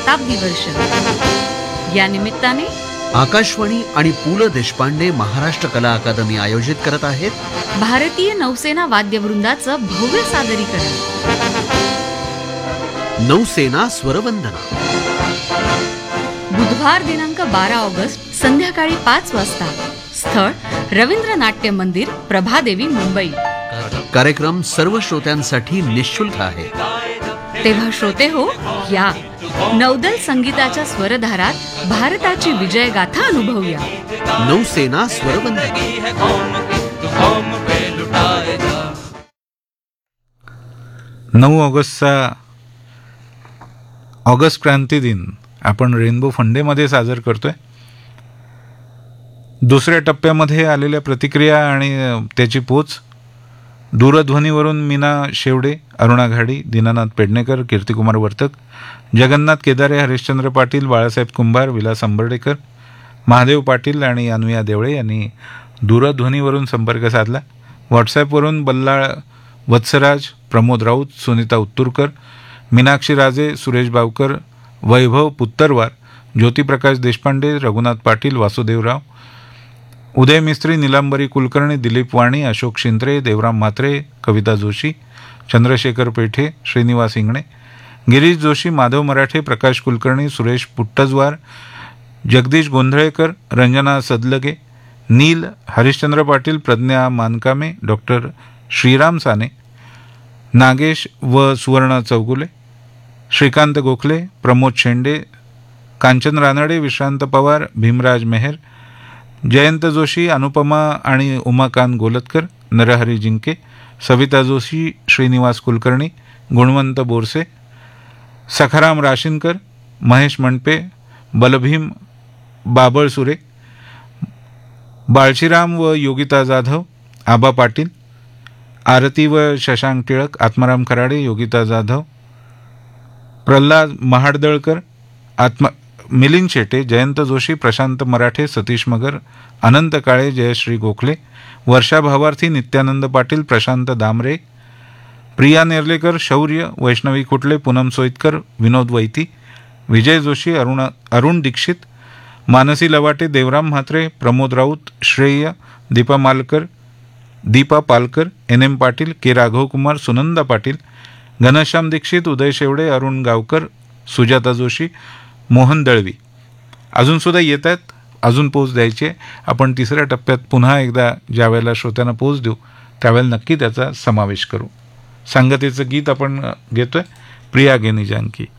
शताब्दी वर्ष. या निमित्ताने आकाशवाणी आणि पु ल देशपांडे महाराष्ट्र कला अकादमी आयोजित करत आहेत भारतीय नौसेना वाद्यवृंदाचं भव्य सादरीकरण. नौसेना स्वरवंदना. बुधवार दिनांक 12 ऑगस्ट संध्याकाळी 5 वाजता. स्थळ रवींद्र नाट्य मंदिर, प्रभादेवी, मुंबई. कार्यक्रम सर्व श्रोत्यांसाठी निःशुल्क आहे. तेव्हा श्रोते हो, या नौदल संगीताच्या स्वरधारात भारताची विजय गाथा अनुभवूया. नौसेना स्वरवंदना. 9 ऑगस्टचा ऑगस्ट क्रांती दिन आपण रेनबो फंडेमध्ये साजर करतोय. दुसऱ्या टप्प्यामध्ये आलेल्या प्रतिक्रिया आणि त्याची पोच. दूरध्वनीवरून मीना शेवडे, अरुणा घाडी, दीनानाथ पेडणेकर, कीर्तिकुमार वर्तक, जगन्नाथ केदारे, हरिश्चंद्र पाटील, बाळासाहेब कुंभार, विलास आंबर्डेकर, महादेव पाटील आणि अनुया देवळे यांनी दूरध्वनीवरून संपर्क साधला. व्हॉट्सॲपवरून बल्लाळ वत्सराज, प्रमोद राऊत, सुनीता उत्तुरकर, मीनाक्षी राजे, सुरेश बावकर, वैभव पुत्तरवार, ज्योतिप्रकाश देशपांडे, रघुनाथ पाटील, वासुदेवराव, उदय मिस्त्री, निलांबरी कुलकर्णी, दिलीप वाणी, अशोक शिंत्रे, देवराम म्हात्रे, कविता जोशी, चंद्रशेखर पेठे, श्रीनिवास इंगणे, गिरीश जोशी, माधव मराठे, प्रकाश कुलकर्णी, सुरेश पुट्टजवार, जगदीश गोंधळेकर, रंजना सदलगे, नील, हरिश्चंद्र पाटील, प्रज्ञा मानकामे, डॉक्टर श्रीराम साने, नागेश व सुवर्ण चौगुले, श्रीकांत गोखले, प्रमोद शेंडे, कांचन रानडे, विश्रांत पवार, भीमराज मेहर, जयंत जोशी, अनुपमा आणि उमाकांत गोलतकर, नरहरी जिंके, सविता जोशी, श्रीनिवास कुलकर्णी, गुणवंत बोरसे, सखाराम राशीनकर, महेश मणपे, बलभीम बाबळसुरे, बाळशीराम व योगिता जाधव, आबा पाटील, आरती व शशांक टिळक, आत्माराम खराडे, योगिता जाधव, प्रल्हाद महाडदळकर, मिलिंद शेटे, जयंत जोशी, प्रशांत मराठे, सतीश मगर, अनंत काळे, जयश्री गोखले, वर्षा भावार्थी, नित्यानंद पाटील, प्रशांत दामरे, प्रिया नेर्लेकर, शौर्य, वैष्णवी कुटले, पूनम सोईतकर, विनोद वैती, विजय जोशी, अरुण दीक्षित, मानसी लवाटे, देवराम म्हात्रे, प्रमोद राऊत, श्रेय, दीपा पालकर, एन एम पाटील, के राघवकुमार, सुनंदा पाटील, घनश्याम दीक्षित, उदय शेवडे, अरुण गावकर, सुजाता जोशी, मोहन दळवी. अजूनसुद्धा येत आहेत, अजून पोच द्यायची आहे. आपण तिसऱ्या टप्प्यात पुन्हा एकदा ज्यावेळेला श्रोत्यांना पोच देऊ त्यावेळेला नक्की त्याचा समावेश करू. संगतीचं गीत आपण घेतोय, प्रिया गेनी जानकी.